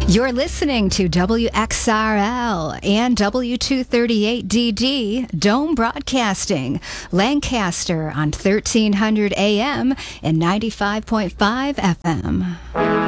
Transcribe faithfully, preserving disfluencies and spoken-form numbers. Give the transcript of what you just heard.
You're listening to W X R L and W two thirty-eight D D, Dome Broadcasting, Lancaster on thirteen hundred A M and ninety-five point five F M.